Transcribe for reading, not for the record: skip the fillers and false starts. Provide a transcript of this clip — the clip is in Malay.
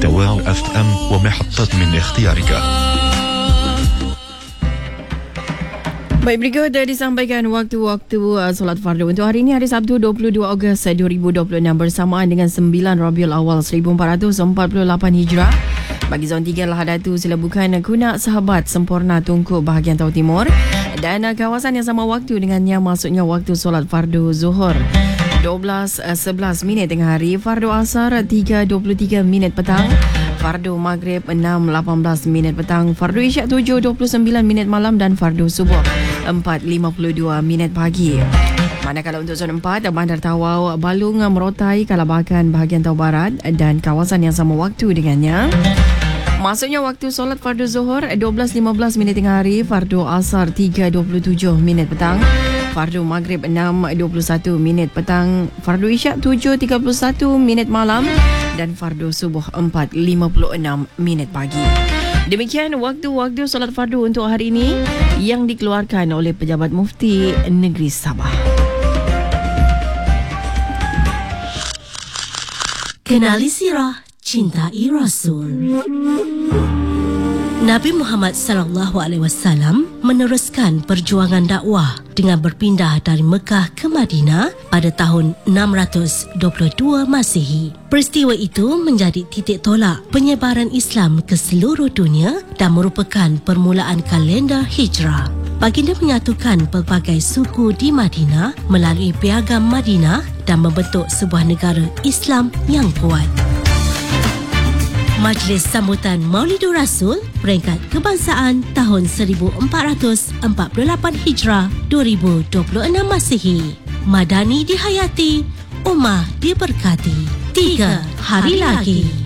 إذاعة واو FM ومحطة من اختيارك. Baik, berikut disampaikan waktu-waktu solat fardu untuk hari ini, hari Sabtu 22 Ogos 2026 bersamaan dengan 9 Rabiul Awal 1448 Hijrah. Bagi zon 3 Lahadatu, sila bukan Kunak Sahabat Sempurna Tungku bahagian Tau Timur, dan kawasan yang sama waktu dengannya maksudnya waktu solat fardu Zuhur 12.11 minit tengah hari, fardu Asar 3.23 minit petang, fardu Maghrib 6.18 minit petang, fardu Isyak 7.29 minit malam, dan fardu Subuh 4.52 minit pagi. Manakala untuk zon 4, Bandar Tawau, Balung, Merotai, Kalabakan bahagian Tau Barat dan kawasan yang sama waktu dengannya maksudnya waktu solat fardu Zuhur 12.15 minit tengah hari, fardu Asar 3.27 minit petang, fardu Maghrib 6.21 minit petang, fardu Isyak 7.31 minit malam, dan fardu Subuh 4.56 minit pagi. Demikian waktu-waktu solat fardu untuk hari ini yang dikeluarkan oleh Pejabat Mufti Negeri Sabah. Kenali sirah, cintai Rasul. Nabi Muhammad sallallahu alaihi wasallam meneruskan perjuangan dakwah dengan berpindah dari Mekah ke Madinah pada tahun 622 Masihi. Peristiwa itu menjadi titik tolak penyebaran Islam ke seluruh dunia dan merupakan permulaan kalender Hijrah. Baginda menyatukan pelbagai suku di Madinah melalui Piagam Madinah dan membentuk sebuah negara Islam yang kuat. Majlis Sambutan Maulidur Rasul Peringkat Kebangsaan tahun 1448 Hijrah 2026 Masihi. Madani dihayati, ummah diberkati. 3 hari lagi.